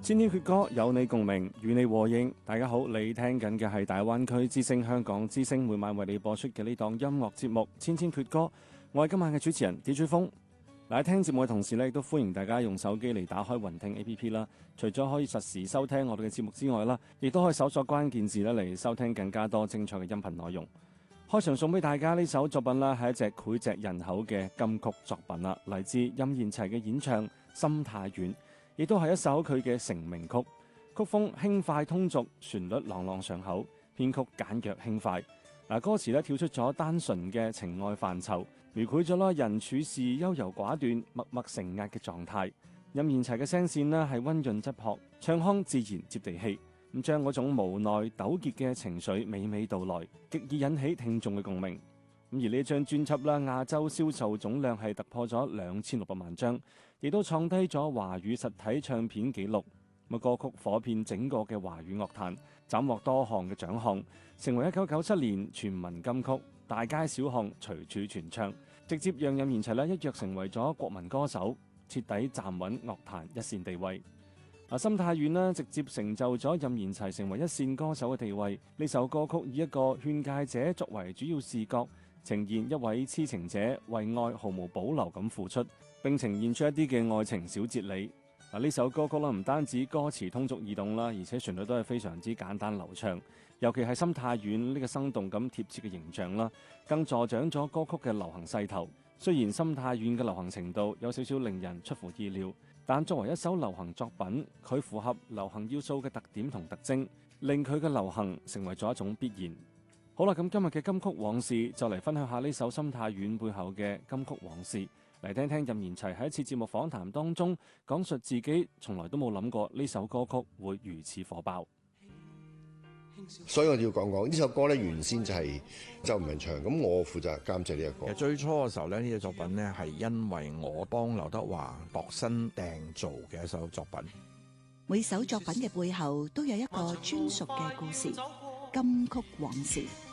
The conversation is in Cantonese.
千千闕歌有你共鳴，與你和應。大家好，你聽緊嘅係大灣區之聲香港之聲每晚為你播出嘅呢檔音樂節目《千千闕歌》。我係今晚嘅主持人 DJ 風。喺聽節目嘅同時亦都歡迎大家用手機嚟打開雲聽 APP 啦。除咗可以實時收聽我哋嘅節目之外啦，亦都可以搜索關鍵字嚟收聽更加多精彩嘅音頻內容。開場送俾大家呢首作品啦，係一隻膾炙人口嘅金曲作品啦，嚟自任賢齊嘅演唱《心太軟》，亦都係一首佢嘅成名曲。曲風輕快通俗，旋律朗朗上口，編曲簡約輕快。歌詞跳出咗單純嘅情愛範疇，描繪咗人處事優柔寡斷、默默承壓嘅狀態。任賢齊嘅聲線係溫潤質樸，唱腔自然接地氣，咁將嗰種無奈糾結嘅情緒娓娓道來，極易引起聽眾嘅共鳴。而呢張專輯亞洲銷售總量係突破咗2600萬張，亦都創低咗華語實體唱片紀錄。歌曲火遍整個嘅華語樂壇，斬獲多項嘅獎項，成為1997年全民金曲，大街小巷隨處傳唱，直接讓任賢齊一躍成為咗國民歌手，徹底站穩樂壇一線地位。心太軟直接成就咗任賢齊成為一線歌手嘅地位。呢首歌曲以一個勸誡者作為主要視角，呈現一位痴情者為愛毫無保留咁付出，並呈現出一啲嘅愛情小哲理。呢首歌曲唔單止歌詞通俗易懂啦，而且旋律都係非常之簡單流暢，尤其係心太軟呢個生動咁貼切嘅形象啦，更助長咗歌曲嘅流行勢頭。雖然心太軟嘅流行程度有少少令人出乎意料，但作為一首流行作品，佢符合流行要素嘅特點同特徵，令佢嘅流行成為咗一種必然。好啦，咁今日嘅金曲往事就嚟分享下呢首心太軟背後嘅金曲往事。嚟聽聽任賢齊喺一次節目訪談當中講述自己從來都冇諗過呢首歌曲會如此火爆。 所以我要講呢首歌咧，原先就係周文唱，咁我負責監製呢一個。 其實最初嘅時候咧，呢隻作品咧係因為我幫劉德華度身訂造嘅一首作品。 每首作品嘅背後都有一個專屬嘅故事，金曲往事。